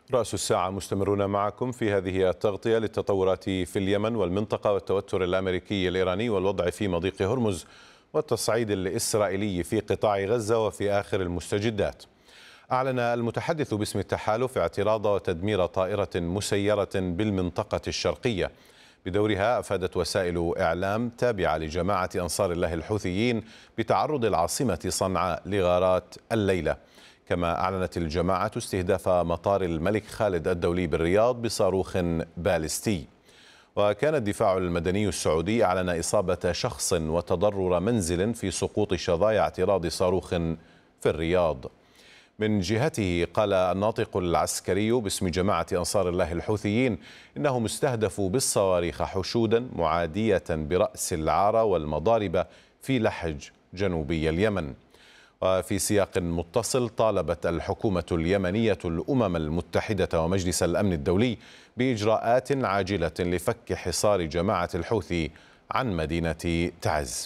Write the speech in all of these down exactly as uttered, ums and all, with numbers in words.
رأس الساعة مستمرون معكم في هذه التغطية للتطورات في اليمن والمنطقة والتوتر الأمريكي الإيراني والوضع في مضيق هرمز والتصعيد الإسرائيلي في قطاع غزة وفي آخر المستجدات. أعلن المتحدث باسم التحالف اعتراض وتدمير طائرة مسيرة بالمنطقة الشرقية. بدورها أفادت وسائل إعلام تابعة لجماعة أنصار الله الحوثيين بتعرض العاصمة صنعاء لغارات الليلة. كما أعلنت الجماعة استهداف مطار الملك خالد الدولي بالرياض بصاروخ باليستي. وكان الدفاع المدني السعودي أعلن إصابة شخص وتضرر منزل في سقوط شظايا اعتراض صاروخ في الرياض. من جهته قال الناطق العسكري باسم جماعة أنصار الله الحوثيين إنهم استهدفوا بالصواريخ حشودا معادية برأس العارة والمضارب في لحج جنوبي اليمن. وفي سياق متصل طالبت الحكومة اليمنية الأمم المتحدة ومجلس الأمن الدولي بإجراءات عاجلة لفك حصار جماعة الحوثي عن مدينة تعز.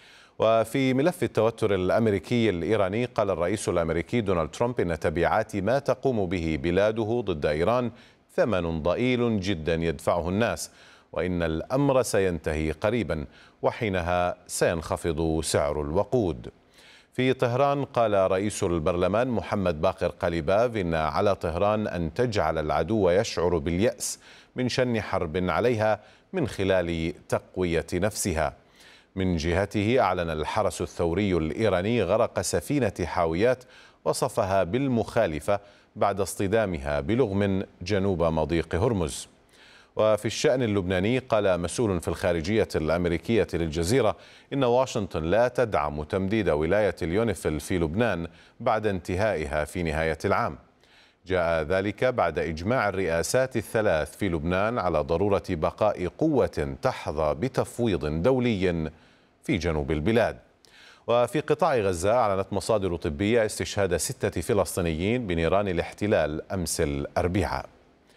وفي ملف التوتر الأمريكي الإيراني قال الرئيس الأمريكي دونالد ترامب إن تبعات ما تقوم به بلاده ضد إيران ثمن ضئيل جدا يدفعه الناس، وإن الأمر سينتهي قريبا وحينها سينخفض سعر الوقود. في طهران قال رئيس البرلمان محمد باقر قليباف إن على طهران أن تجعل العدو يشعر باليأس من شن حرب عليها من خلال تقوية نفسها. من جهته أعلن الحرس الثوري الإيراني غرق سفينة حاويات وصفها بالمخالفة بعد اصطدامها بلغم جنوب مضيق هرمز. وفي الشأن اللبناني قال مسؤول في الخارجية الأمريكية للجزيرة إن واشنطن لا تدعم تمديد ولاية اليونيفيل في لبنان بعد انتهائها في نهاية العام. جاء ذلك بعد إجماع الرئاسات الثلاث في لبنان على ضرورة بقاء قوة تحظى بتفويض دولي في جنوب البلاد. وفي قطاع غزة أعلنت مصادر طبية استشهاد ستة فلسطينيين بنيران الاحتلال أمس الأربعاء.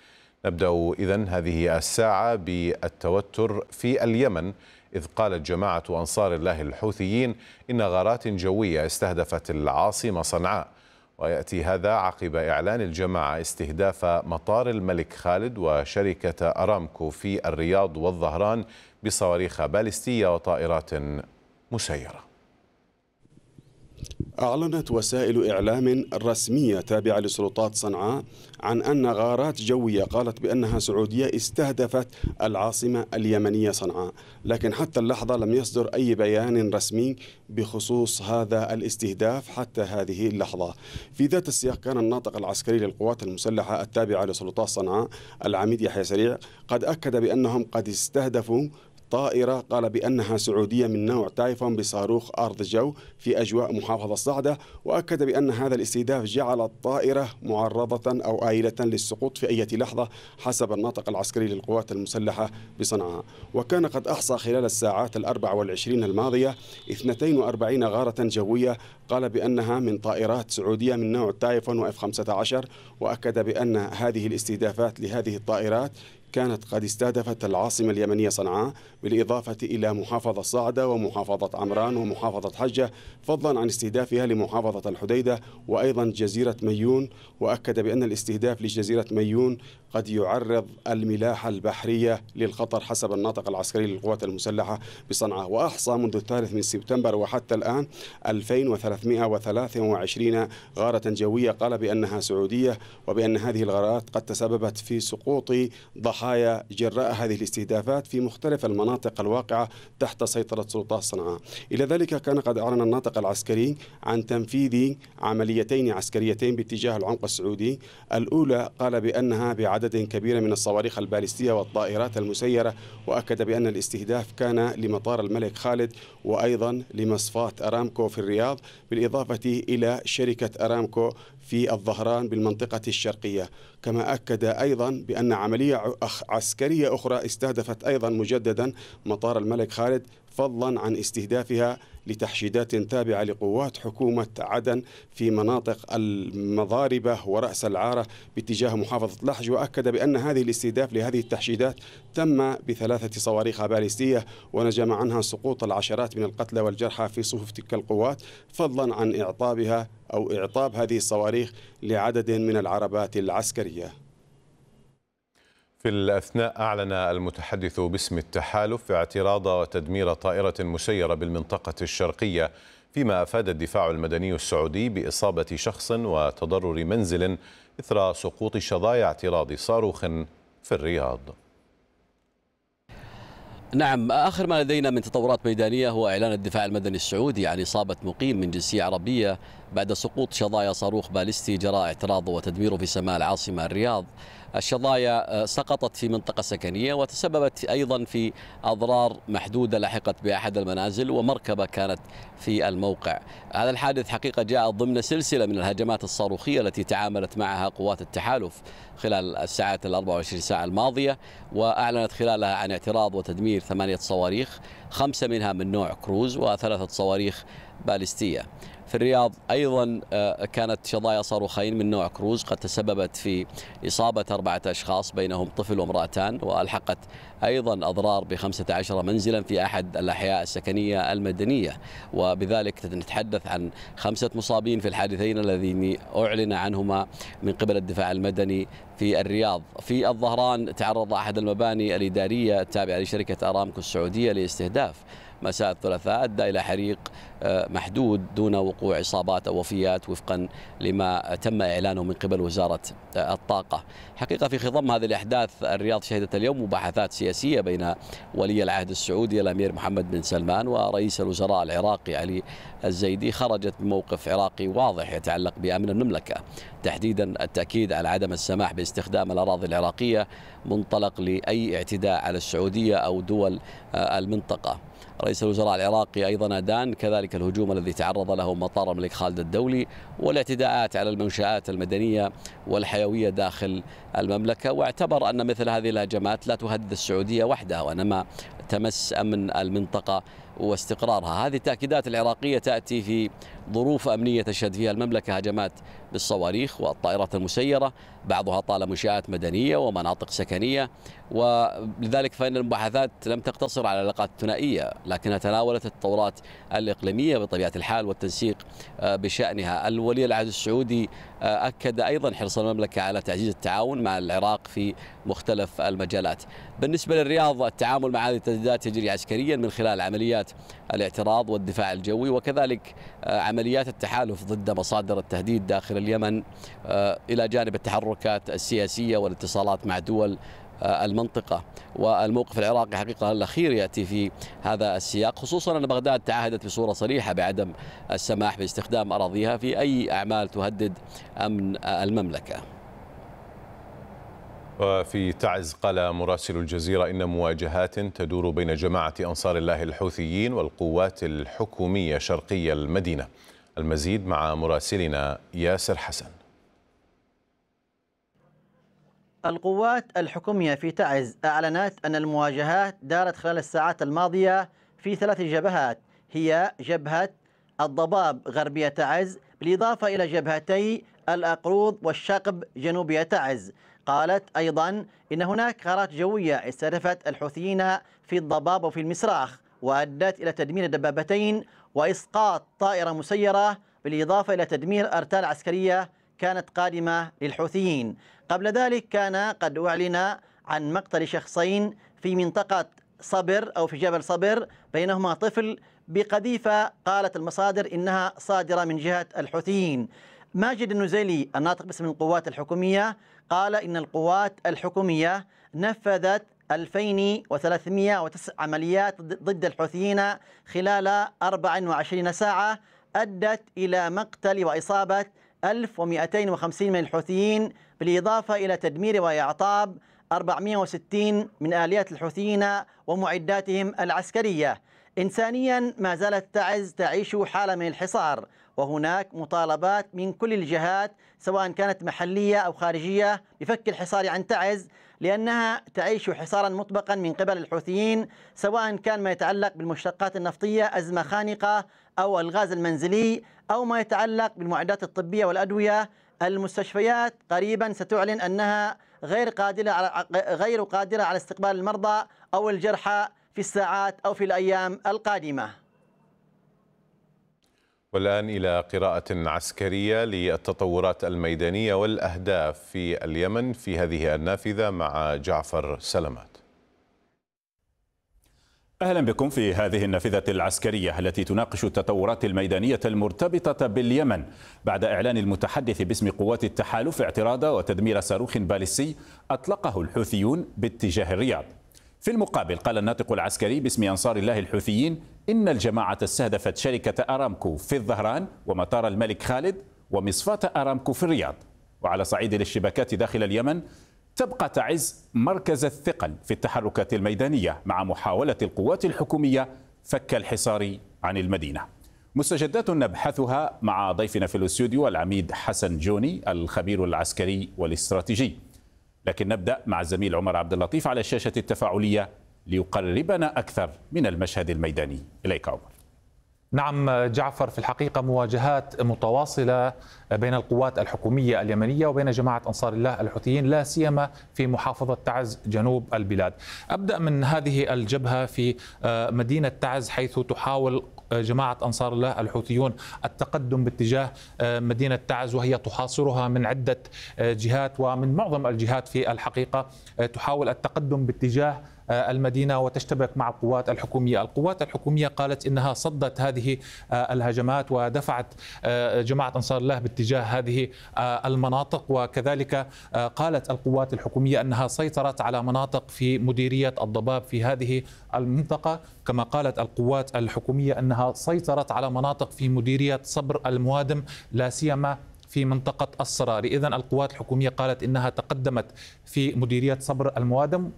نبدأ إذن هذه الساعة بالتوتر في اليمن، إذ قالت جماعة أنصار الله الحوثيين إن غارات جوية استهدفت العاصمة صنعاء، ويأتي هذا عقب إعلان الجماعة استهداف مطار الملك خالد وشركة أرامكو في الرياض والظهران بصواريخ باليستية وطائرات مسيرة. أعلنت وسائل إعلام رسمية تابعة لسلطات صنعاء عن أن غارات جوية قالت بأنها سعودية استهدفت العاصمة اليمنية صنعاء، لكن حتى اللحظة لم يصدر أي بيان رسمي بخصوص هذا الاستهداف حتى هذه اللحظة. في ذات السياق كان الناطق العسكري للقوات المسلحة التابعة لسلطات صنعاء العميد يحيى سريع قد أكد بأنهم قد استهدفوا طائرة قال بأنها سعودية من نوع تايفون بصاروخ أرض جو في أجواء محافظة صعدة، وأكد بأن هذا الاستهداف جعل الطائرة معرضة أو آيلة للسقوط في أي لحظة حسب الناطق العسكري للقوات المسلحة بصنعاء. وكان قد أحصى خلال الساعات الأربع والعشرين الماضية اثنتين وأربعين غارة جوية قال بأنها من طائرات سعودية من نوع تايفون وإف خمسة عشر، وأكد بأن هذه الاستهدافات لهذه الطائرات كانت قد استهدفت العاصمة اليمنية صنعاء بالإضافة إلى محافظة صعدة ومحافظة عمران ومحافظة حجة، فضلا عن استهدافها لمحافظة الحديدة وأيضا جزيرة ميون. وأكد بأن الاستهداف لجزيرة ميون قد يعرض الملاحة البحرية للخطر حسب الناطق العسكري للقوات المسلحة بصنعاء. وأحصى منذ الثالث من سبتمبر وحتى الآن ألفين وثلاثمئة وثلاثة وعشرين غارة جوية قال بأنها سعودية، وبأن هذه الغارات قد تسببت في سقوط ضحايا جراء هذه الاستهدافات في مختلف المناطق الواقعة تحت سيطرة سلطات صنعاء. إلى ذلك كان قد أعلن الناطق العسكري عن تنفيذ عمليتين عسكريتين باتجاه العمق السعودي. الأولى قال بأنها بعدد كبير من الصواريخ الباليستية والطائرات المسيرة، وأكد بأن الاستهداف كان لمطار الملك خالد وأيضا لمصفاة أرامكو في الرياض، بالإضافة إلى شركة أرامكو في الظهران بالمنطقة الشرقية. كما أكد أيضا بأن عملية عسكرية أخرى استهدفت أيضا مجددا مطار الملك خالد، فضلا عن استهدافها لتحشيدات تابعة لقوات حكومة عدن في مناطق المضاربة ورأس العارة باتجاه محافظة لحج. وأكد بأن هذه الاستهداف لهذه التحشيدات تم بثلاثة صواريخ باليستية ونجم عنها سقوط العشرات من القتلى والجرحى في صفوف تلك القوات، فضلا عن إعطابها أو إعطاب هذه الصواريخ لعدد من العربات العسكرية. في الأثناء أعلن المتحدث باسم التحالف اعتراض وتدمير طائرة مسيرة بالمنطقة الشرقية، فيما أفاد الدفاع المدني السعودي بإصابة شخص وتضرر منزل إثر سقوط شظايا اعتراض صاروخ في الرياض. نعم، آخر ما لدينا من تطورات ميدانية هو إعلان الدفاع المدني السعودي عن إصابة مقيم من جنسية عربية بعد سقوط شظايا صاروخ باليستي جراء اعتراضه وتدميره في سماء العاصمة الرياض. الشظايا سقطت في منطقة سكنية وتسببت أيضا في أضرار محدودة لحقت بأحد المنازل ومركبة كانت في الموقع. هذا الحادث حقيقة جاء ضمن سلسلة من الهجمات الصاروخية التي تعاملت معها قوات التحالف خلال الساعات الأربع وعشرين ساعة الماضية، وأعلنت خلالها عن اعتراض وتدمير ثمانية صواريخ، خمسة منها من نوع كروز وثلاثة صواريخ باليستية. في الرياض أيضا كانت شظايا صاروخين من نوع كروز قد تسببت في إصابة أربعة أشخاص بينهم طفل وامرأتان، وألحقت أيضا أضرار بخمسة عشر منزلا في أحد الأحياء السكنية المدنية، وبذلك نتحدث عن خمسة مصابين في الحادثين الذين أعلن عنهما من قبل الدفاع المدني في الرياض. في الظهران تعرض أحد المباني الإدارية التابعة لشركة أرامكو السعودية لاستهداف مساء الثلاثاء، أدى إلى حريق محدود دون وقوع إصابات أو وفيات وفقا لما تم إعلانه من قبل وزارة الطاقة. حقيقة في خضم هذه الأحداث الرياض شهدت اليوم مباحثات سياسية بين ولي العهد السعودي الأمير محمد بن سلمان ورئيس الوزراء العراقي علي الزيدي، خرجت بموقف عراقي واضح يتعلق بأمن المملكة، تحديدا التأكيد على عدم السماح باستخدام الأراضي العراقية منطلق لأي اعتداء على السعودية أو دول المنطقة. رئيس الوزراء العراقي أيضا أدان كذلك الهجوم الذي تعرض له مطار الملك خالد الدولي والاعتداءات على المنشآت المدنية والحيوية داخل المملكة، واعتبر أن مثل هذه الهجمات لا تهدد السعودية وحدها وإنما تمس أمن المنطقة واستقرارها. هذه التأكيدات العراقية تأتي في ظروف أمنية تشهد فيها المملكة هجمات بالصواريخ والطائرات المسيرة، بعضها طال منشآت مدنية ومناطق سكنية، ولذلك فإن المباحثات لم تقتصر على العلاقات الثنائية لكنها تناولت التطورات الإقليمية بطبيعة الحال والتنسيق بشأنها. الولي العهد السعودي أكد أيضا حرص المملكة على تعزيز التعاون مع العراق في مختلف المجالات. بالنسبة للرياض التعامل مع هذه التهديدات يجري عسكريا من خلال عمليات الاعتراض والدفاع الجوي، وكذلك عمليات التحالف ضد مصادر التهديد داخل اليمن، إلى جانب التحركات السياسية والاتصالات مع دول المنطقة. والموقف العراقي حقيقة الأخير يأتي في هذا السياق، خصوصا أن بغداد تعهدت بصورة صريحة بعدم السماح باستخدام أراضيها في أي أعمال تهدد أمن المملكة. وفي تعز قال مراسل الجزيرة إن مواجهات تدور بين جماعة أنصار الله الحوثيين والقوات الحكومية شرقي المدينة. المزيد مع مراسلنا ياسر حسن. القوات الحكومية في تعز أعلنت أن المواجهات دارت خلال الساعات الماضية في ثلاث جبهات، هي جبهة الضباب غربية تعز بالإضافة إلى جبهتي الأقروض والشقب جنوبية تعز. قالت أيضا إن هناك غارات جوية استهدفت الحوثيين في الضباب وفي المسراخ وأدت إلى تدمير دبابتين وإسقاط طائرة مسيرة بالإضافة إلى تدمير أرتال عسكرية كانت قادمة للحوثيين. قبل ذلك كان قد أعلن عن مقتل شخصين في منطقة صبر أو في جبل صبر، بينهما طفل بقذيفة قالت المصادر إنها صادرة من جهة الحوثيين. ماجد النزيلي الناطق باسم القوات الحكومية قال إن القوات الحكومية نفذت ألفين وثلاثمئة وتسع عمليات ضد الحوثيين خلال أربع وعشرين ساعة أدت إلى مقتل وإصابة ألف ومئتين وخمسين من الحوثيين، بالإضافة إلى تدمير وإعطاب أربعمئة وستين من آليات الحوثيين ومعداتهم العسكرية. إنسانيا ما زالت تعز تعيش حالة من الحصار، وهناك مطالبات من كل الجهات سواء كانت محلية أو خارجية بفك الحصار عن تعز، لأنها تعيش حصارا مطبقا من قبل الحوثيين، سواء كان ما يتعلق بالمشتقات النفطية أزمة خانقة أو الغاز المنزلي أو ما يتعلق بالمعدات الطبية والأدوية. المستشفيات قريبا ستعلن أنها غير قادرة على غير قادرة على استقبال المرضى أو الجرحى في الساعات أو في الأيام القادمة. والآن إلى قراءة عسكرية للتطورات الميدانية والأهداف في اليمن في هذه النافذة مع جعفر سلامات. أهلا بكم في هذه النافذة العسكرية التي تناقش التطورات الميدانية المرتبطة باليمن بعد إعلان المتحدث باسم قوات التحالف اعتراض وتدمير صاروخ باليستي أطلقه الحوثيون باتجاه الرياض. في المقابل قال الناطق العسكري باسم أنصار الله الحوثيين إن الجماعة استهدفت شركة أرامكو في الظهران ومطار الملك خالد ومصفاة أرامكو في الرياض. وعلى صعيد الاشتباكات داخل اليمن تبقى تعز مركز الثقل في التحركات الميدانية مع محاولة القوات الحكومية فك الحصار عن المدينة. مستجدات نبحثها مع ضيفنا في الاستوديو العميد حسن جوني الخبير العسكري والاستراتيجي. لكن نبدأ مع الزميل عمر عبد اللطيف على الشاشة التفاعلية ليقربنا أكثر من المشهد الميداني. إليك عمر. نعم جعفر، في الحقيقة مواجهات متواصلة بين القوات الحكومية اليمنية وبين جماعة أنصار الله الحوثيين لا سيما في محافظة تعز جنوب البلاد. أبدأ من هذه الجبهة في مدينة تعز حيث تحاول جماعة أنصار الله الحوثيون التقدم باتجاه مدينة تعز وهي تحاصرها من عدة جهات ومن معظم الجهات في الحقيقة تحاول التقدم باتجاه المدينة وتشتبك مع القوات الحكومية. القوات الحكومية قالت إنها صدت هذه الهجمات ودفعت جماعة أنصار الله باتجاه هذه المناطق، وكذلك قالت القوات الحكومية أنها سيطرت على مناطق في مديرية الضباب في هذه المنطقة، كما قالت القوات الحكومية أنها سيطرت على مناطق في مديرية صبر الموادم لا سيما في منطقة الصراري. إذن القوات الحكومية قالت إنها تقدمت في مديرية صبر الموادم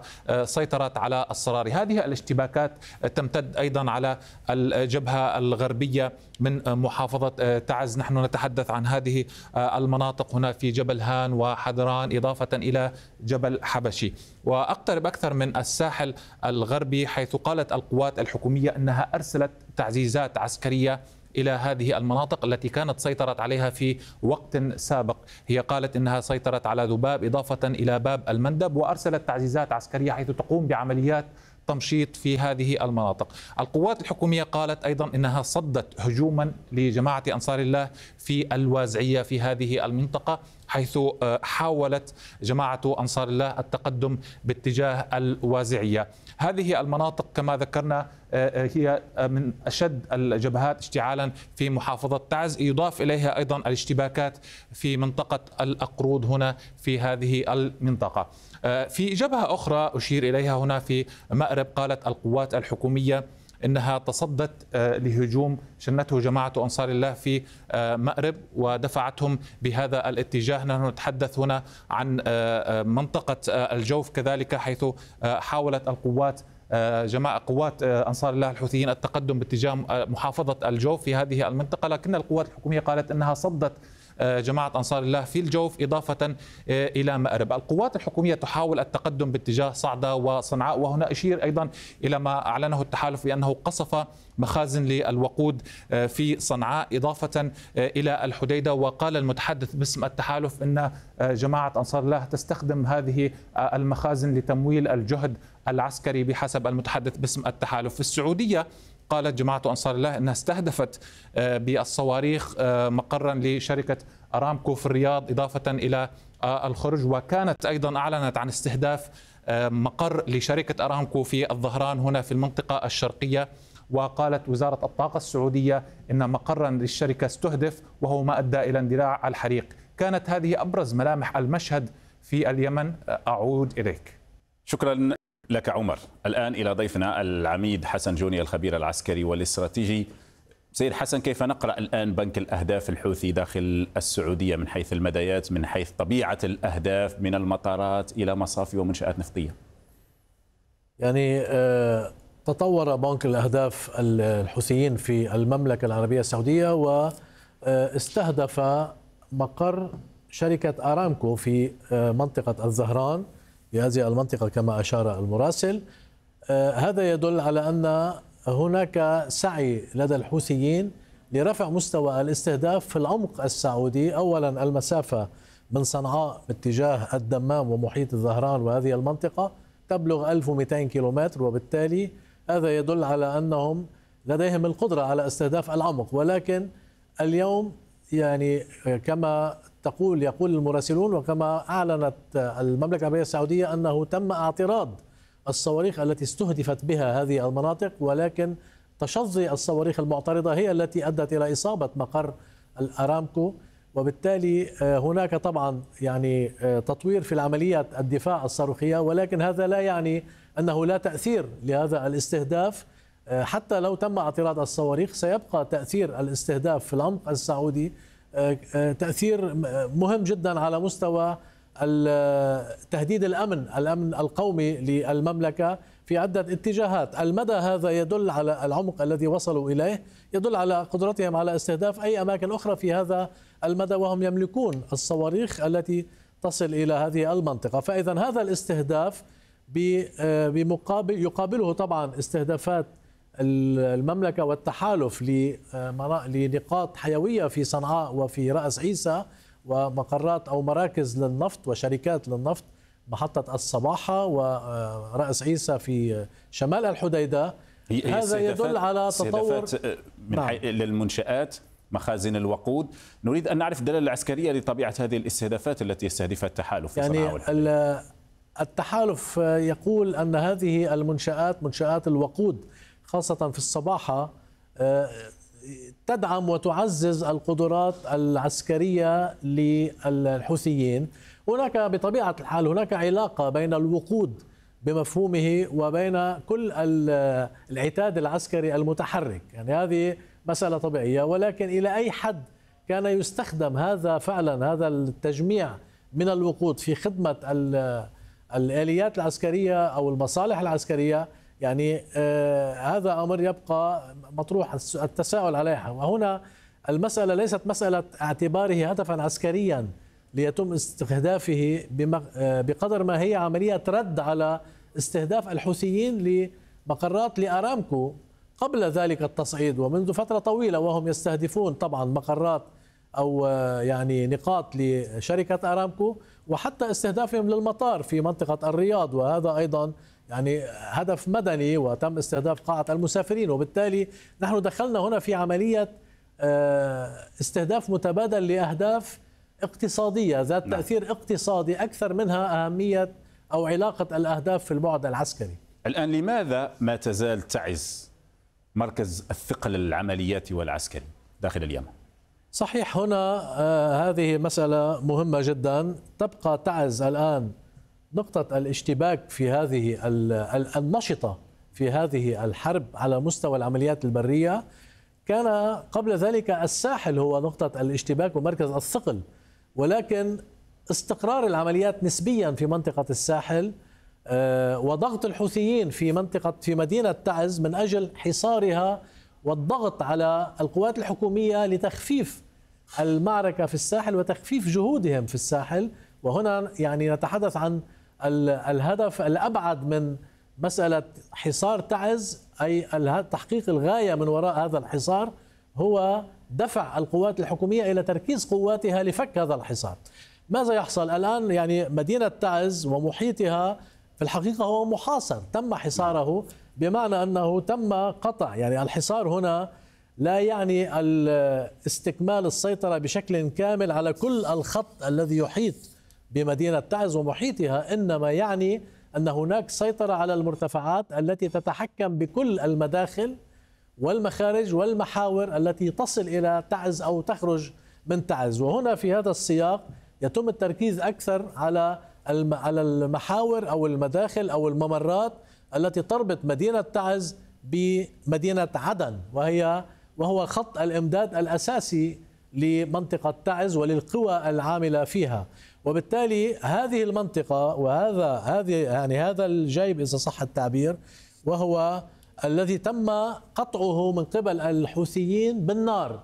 وسيطرت على الصراري. هذه الاشتباكات تمتد أيضا على الجبهة الغربية من محافظة تعز. نحن نتحدث عن هذه المناطق هنا في جبل هان وحدران إضافة إلى جبل حبشي. وأقترب أكثر من الساحل الغربي حيث قالت القوات الحكومية أنها أرسلت تعزيزات عسكرية إلى هذه المناطق التي كانت سيطرت عليها في وقت سابق. هي قالت إنها سيطرت على ذباب إضافة إلى باب المندب وأرسلت تعزيزات عسكرية حيث تقوم بعمليات تمشيط في هذه المناطق. القوات الحكومية قالت أيضا إنها صدت هجوما لجماعة أنصار الله في الوازعية في هذه المنطقة حيث حاولت جماعة أنصار الله التقدم باتجاه الوازعية. هذه المناطق كما ذكرنا هي من أشد الجبهات اشتعالا في محافظة تعز، يضاف إليها أيضا الاشتباكات في منطقة الأقرود هنا في هذه المنطقة. في جبهة أخرى أشير إليها هنا في مأرب قالت القوات الحكومية إنها تصدت لهجوم شنته جماعة أنصار الله في مأرب ودفعتهم بهذا الاتجاه. نحن نتحدث هنا عن منطقة الجوف كذلك حيث حاولت القوات جماعة قوات أنصار الله الحوثيين التقدم باتجاه محافظة الجوف في هذه المنطقة، لكن القوات الحكومية قالت أنها صدت جماعة أنصار الله في الجوف إضافة إلى مأرب. القوات الحكومية تحاول التقدم باتجاه صعدة وصنعاء، وهنا أشير أيضا إلى ما أعلنه التحالف بأنه قصف مخازن للوقود في صنعاء إضافة إلى الحديدة. وقال المتحدث باسم التحالف أن جماعة أنصار الله تستخدم هذه المخازن لتمويل الجهد العسكري بحسب المتحدث باسم التحالف. في السعودية قالت جماعة أنصار الله أنها استهدفت بالصواريخ مقرا لشركة أرامكو في الرياض إضافة إلى الخرج، وكانت أيضا أعلنت عن استهداف مقر لشركة أرامكو في الظهران هنا في المنطقة الشرقية. وقالت وزارة الطاقة السعودية أن مقرا للشركة استهدف وهو ما أدى إلى اندلاع الحريق. كانت هذه أبرز ملامح المشهد في اليمن. أعود إليك. شكرا لك عمر. الآن إلى ضيفنا العميد حسن جوني الخبير العسكري والاستراتيجي. سيد حسن، كيف نقرأ الآن بنك الأهداف الحوثي داخل السعودية من حيث المدايات، من حيث طبيعة الأهداف من المطارات إلى مصافي ومنشآت نفطية؟ يعني تطور بنك الأهداف الحوثيين في المملكة العربية السعودية واستهدف مقر شركة أرامكو في منطقة الظهران في هذه المنطقة كما أشار المراسل. هذا يدل على أن هناك سعي لدى الحوثيين لرفع مستوى الاستهداف في العمق السعودي. أولا المسافة من صنعاء باتجاه الدمام ومحيط الظهران وهذه المنطقة تبلغ ألف ومئتين كيلومتر، وبالتالي هذا يدل على أنهم لديهم القدرة على استهداف العمق، ولكن اليوم يعني كما تقول يقول المراسلون وكما أعلنت المملكة العربية السعودية أنه تم اعتراض الصواريخ التي استهدفت بها هذه المناطق، ولكن تشظي الصواريخ المعترضة هي التي أدت إلى إصابة مقر الأرامكو، وبالتالي هناك طبعا يعني تطوير في العمليات الدفاع الصاروخية، ولكن هذا لا يعني أنه لا تأثير لهذا الاستهداف. حتى لو تم اعتراض الصواريخ سيبقى تأثير الاستهداف في العمق السعودي تأثير مهم جدا على مستوى تهديد الأمن الأمن القومي للمملكة في عدة اتجاهات. المدى هذا يدل على العمق الذي وصلوا إليه، يدل على قدرتهم على استهداف أي أماكن أخرى في هذا المدى، وهم يملكون الصواريخ التي تصل إلى هذه المنطقة. فإذا هذا الاستهداف بمقابل يقابله طبعا استهدافات المملكة والتحالف لنقاط حيوية في صنعاء وفي رأس عيسى ومقرات أو مراكز للنفط وشركات للنفط، محطة الصباحة ورأس عيسى في شمال الحديدة. هذا يدل على تطور من نعم. للمنشآت، مخازن الوقود. نريد أن نعرف الدلالة العسكرية لطبيعة هذه الاستهدافات التي يستهدفها التحالف في يعني صنعاء والحديدة. التحالف يقول أن هذه المنشآت منشآت الوقود خاصة في الصباحة تدعم وتعزز القدرات العسكرية للحوثيين. هناك بطبيعة الحال هناك علاقة بين الوقود بمفهومه وبين كل العتاد العسكري المتحرك، يعني هذه مسألة طبيعية، ولكن إلى أي حد كان يستخدم هذا فعلا هذا التجميع من الوقود في خدمة الآليات العسكرية أو المصالح العسكرية، يعني آه هذا أمر يبقى مطروح التساؤل عليه. وهنا المسألة ليست مسألة اعتباره هدفا عسكريا ليتم استهدافه بقدر ما هي عملية رد على استهداف الحوثيين لمقرات لأرامكو قبل ذلك التصعيد ومنذ فترة طويلة، وهم يستهدفون طبعا مقرات أو يعني نقاط لشركة أرامكو، وحتى استهدافهم للمطار في منطقة الرياض، وهذا أيضا يعني هدف مدني وتم استهداف قاعة المسافرين. وبالتالي نحن دخلنا هنا في عملية استهداف متبادل لأهداف اقتصادية ذات تأثير اقتصادي أكثر منها أهمية أو علاقة الأهداف في البعد العسكري. الآن لماذا ما تزال تعز مركز الثقل العملياتي والعسكري داخل اليمن؟ صحيح، هنا آه هذه مسألة مهمة جدا. تبقى تعز الآن نقطة الاشتباك في هذه النشطة في هذه الحرب على مستوى العمليات البرية. كان قبل ذلك الساحل هو نقطة الاشتباك ومركز الثقل، ولكن استقرار العمليات نسبيا في منطقة الساحل وضغط الحوثيين في منطقة في مدينة تعز من أجل حصارها والضغط على القوات الحكومية لتخفيف المعركة في الساحل وتخفيف جهودهم في الساحل. وهنا يعني نتحدث عن الهدف الأبعد من مسألة حصار تعز، أي تحقيق الغاية من وراء هذا الحصار هو دفع القوات الحكومية إلى تركيز قواتها لفك هذا الحصار. ماذا يحصل الآن؟ يعني مدينة تعز ومحيطها في الحقيقة هو محاصر، تم حصاره، بمعنى أنه تم قطع، يعني الحصار هنا لا يعني استكمال السيطرة بشكل كامل على كل الخط الذي يحيط بمدينة تعز ومحيطها، إنما يعني أن هناك سيطرة على المرتفعات التي تتحكم بكل المداخل والمخارج والمحاور التي تصل إلى تعز أو تخرج من تعز. وهنا في هذا السياق يتم التركيز أكثر على على المحاور أو المداخل أو الممرات التي تربط مدينة تعز بمدينة عدن، وهي وهو خط الإمداد الأساسي لمنطقة تعز وللقوى العاملة فيها. وبالتالي هذه المنطقة وهذا هذه يعني هذا الجيب إذا صح التعبير، وهو الذي تم قطعه من قبل الحوثيين بالنار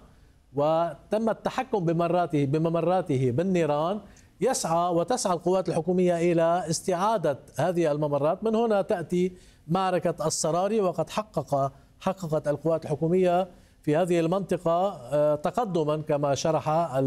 وتم التحكم بممراته بممراته بالنيران، يسعى وتسعى القوات الحكومية إلى استعادة هذه الممرات. من هنا تأتي معركة الصراري، وقد حقق حققت القوات الحكومية في هذه المنطقة تقدما كما شرح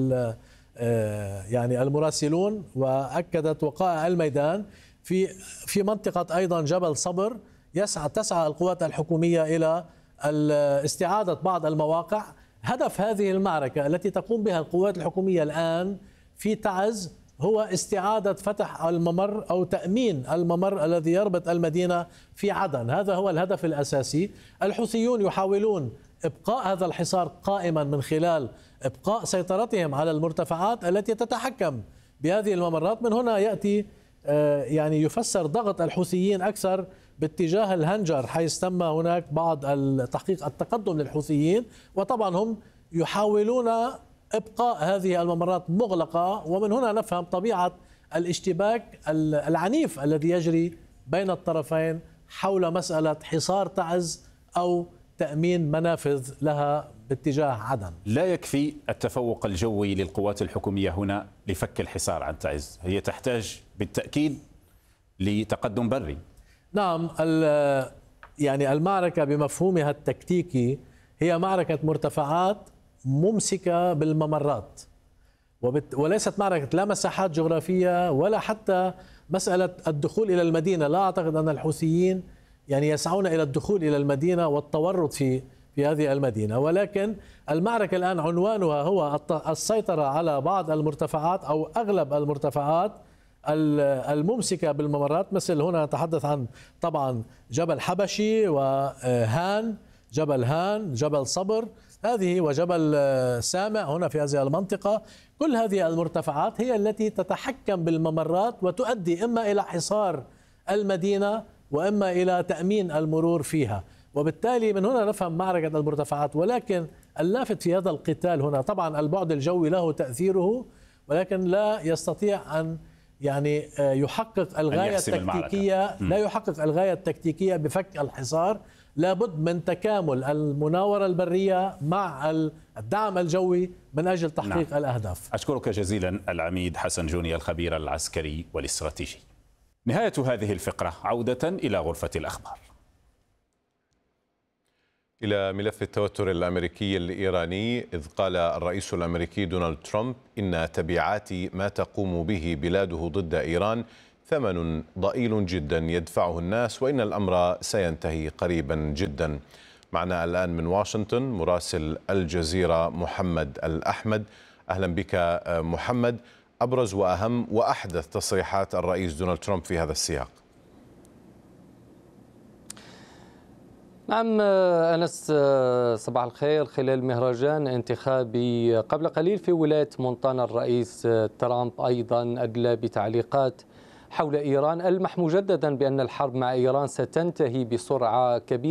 يعني المراسلون، وأكدت وقائع الميدان في في منطقة أيضا جبل صبر. يسعى تسعى القوات الحكومية إلى استعادة بعض المواقع. هدف هذه المعركة التي تقوم بها القوات الحكومية الآن في تعز هو استعادة فتح الممر أو تأمين الممر الذي يربط المدينة في عدن. هذا هو الهدف الأساسي. الحوثيون يحاولون إبقاء هذا الحصار قائما من خلال إبقاء سيطرتهم على المرتفعات التي تتحكم بهذه الممرات. من هنا يأتي يعني يفسر ضغط الحوثيين أكثر باتجاه الهنجر، حيث تم هناك بعض تحقيق التقدم للحوثيين، وطبعا هم يحاولون إبقاء هذه الممرات مغلقة. ومن هنا نفهم طبيعة الاشتباك العنيف الذي يجري بين الطرفين حول مسألة حصار تعز أو تأمين منافذ لها باتجاه عدن. لا يكفي التفوق الجوي للقوات الحكومية هنا لفك الحصار عن تعز، هي تحتاج بالتأكيد لتقدم بري. نعم، يعني المعركة بمفهومها التكتيكي هي معركة مرتفعات ممسكة بالممرات، وليست معركة لا مساحات جغرافية ولا حتى مسألة الدخول إلى المدينة. لا أعتقد أن الحوثيين يعني يسعون إلى الدخول إلى المدينة والتورط في في هذه المدينة، ولكن المعركة الآن عنوانها هو السيطرة على بعض المرتفعات أو أغلب المرتفعات الممسكة بالممرات. مثل هنا نتحدث عن طبعا جبل حبشي وهان، جبل هان، جبل صبر هذه، وجبل سامع هنا في هذه المنطقة. كل هذه المرتفعات هي التي تتحكم بالممرات وتؤدي إما إلى حصار المدينة وإما إلى تأمين المرور فيها، وبالتالي من هنا نفهم معركة المرتفعات. ولكن اللافت في هذا القتال هنا طبعا البعد الجوي له تأثيره، ولكن لا يستطيع أن يعني يحقق الغاية التكتيكية، لا يحقق الغاية التكتيكية بفك الحصار. لابد من تكامل المناورة البرية مع الدعم الجوي من أجل تحقيق نعم. الأهداف. أشكرك جزيلا العميد حسن جوني الخبير العسكري والاستراتيجي. نهاية هذه الفقرة، عودة إلى غرفة الأخبار. إلى ملف التوتر الأمريكي الإيراني، إذ قال الرئيس الأمريكي دونالد ترامب إن تبعات ما تقوم به بلاده ضد إيران ثمن ضئيل جدا يدفعه الناس، وإن الأمر سينتهي قريبا جدا. معنا الآن من واشنطن مراسل الجزيرة محمد الأحمد. أهلا بك محمد. أبرز وأهم وأحدث تصريحات الرئيس دونالد ترامب في هذا السياق. نعم أنس، صباح الخير. خلال مهرجان انتخابي قبل قليل في ولاية مونتانا، الرئيس ترامب أيضا أدلى بتعليقات حول إيران، ألمح مجددا بأن الحرب مع إيران ستنتهي بسرعة كبيرة.